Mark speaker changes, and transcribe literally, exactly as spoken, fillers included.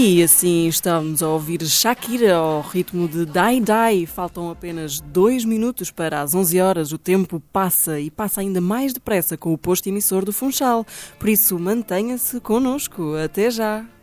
Speaker 1: E assim estamos a ouvir Shakira ao ritmo de Die Die. Faltam apenas dois minutos para as onze horas. O tempo passa e passa ainda mais depressa com o posto emissor do Funchal. Por isso, mantenha-se connosco. Até já!